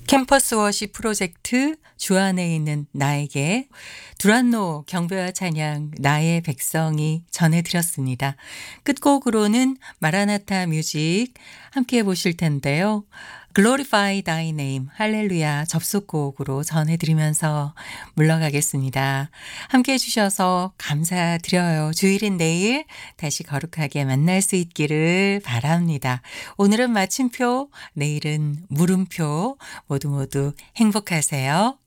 캠퍼스 워시 프로젝트 주 안에 있는 나에게 두란노 경배와 찬양 나의 백성이 전해드렸습니다. 끝곡으로는 마라나타 뮤직 함께 보실 텐데요. Glorify Thy Name 할렐루야 접속곡으로 전해드리면서 물러가겠습니다. 함께 해주셔서 감사드려요. 주일인 내일 다시 거룩하게 만날 수 있기를 바랍니다. 오늘은 마침표, 내일은 물음표 모두 행복하세요.